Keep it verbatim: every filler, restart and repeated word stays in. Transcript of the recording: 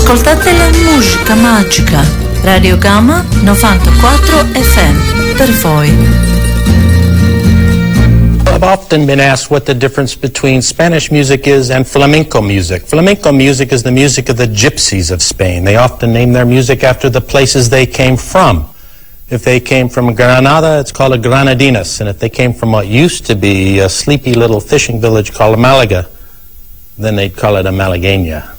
Ascoltate la musica magica. Radio Gamma novantaquattro F M. Per voi. I've often been asked what the difference between Spanish music is and flamenco music. Flamenco music is the music of the gypsies of Spain. They often name their music after the places they came from. If they came from Granada, it's called a Granadinas. And if they came from what used to be a sleepy little fishing village called a Malaga, then they'd call it a Malagueña.